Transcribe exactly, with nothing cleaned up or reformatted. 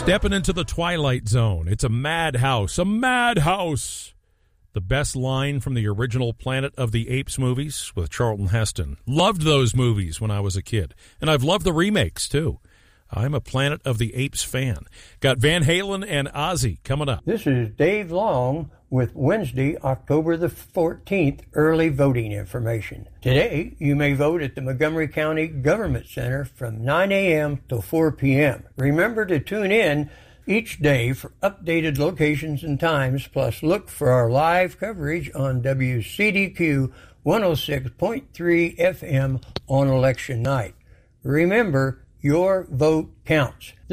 Stepping into the Twilight Zone. It's a madhouse, a madhouse. The best line from the original Planet of the Apes movies with Charlton Heston. Loved those movies when I was a kid. And I've loved the remakes, too. I'm a Planet of the Apes fan. Got Van Halen and Ozzy coming up. This is Dave Long with Wednesday, October the fourteenth, early voting information. Today, you may vote at the Montgomery County Government Center from nine a.m. till four p.m. Remember to tune in each day for updated locations and times, plus look for our live coverage on W C D Q one oh six point three F M on election night. Remember, your vote counts.